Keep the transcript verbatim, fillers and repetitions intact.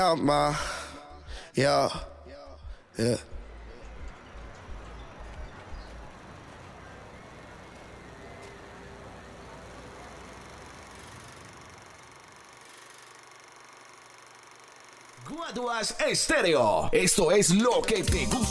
out my, yeah, yeah. Guaduas Estéreo. Esto es lo que te gusta.